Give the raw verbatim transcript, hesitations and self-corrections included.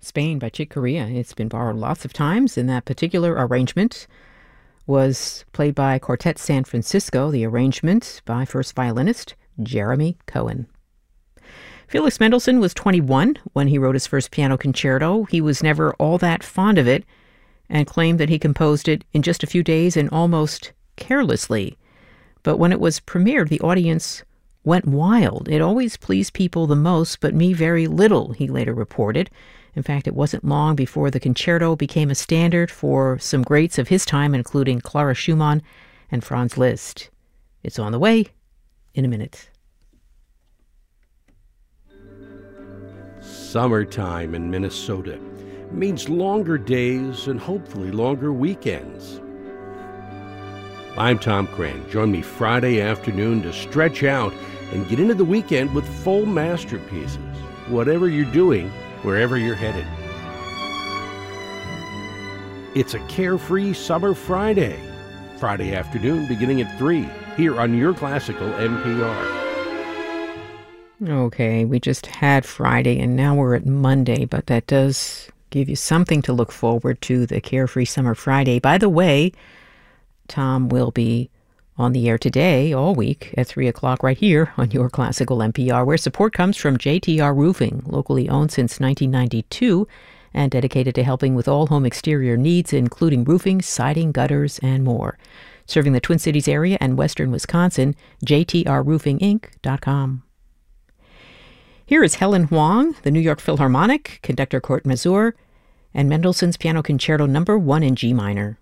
Spain by Chick Corea. It's been borrowed lots of times, and that particular arrangement was played by Quartet San Francisco, the arrangement by first violinist Jeremy Cohen. Felix Mendelssohn was twenty-one when he wrote his first piano concerto. He was never all that fond of it and claimed that he composed it in just a few days and almost carelessly. But when it was premiered, the audience went wild. It always pleased people the most, but me very little, he later reported. In fact, it wasn't long before the concerto became a standard for some greats of his time, including Clara Schumann and Franz Liszt. It's on the way in a minute. Summertime in Minnesota means longer days and hopefully longer weekends. I'm Tom Crane. Join me Friday afternoon to stretch out and get into the weekend with full masterpieces. Whatever you're doing, wherever you're headed. It's a carefree summer Friday. Friday afternoon beginning at three here on Your Classical N P R. Okay, we just had Friday and now we're at Monday, but that does give you something to look forward to, the Carefree Summer Friday. By the way, Tom will be on the air today, all week, at three o'clock right here on Your Classical N P R, where support comes from J T R Roofing, locally owned since nineteen ninety-two and dedicated to helping with all home exterior needs, including roofing, siding, gutters, and more. Serving the Twin Cities area and western Wisconsin, j t r roofing inc dot com. Here is Helen Huang, the New York Philharmonic, conductor Kurt Masur, and Mendelssohn's Piano Concerto Number One in G minor.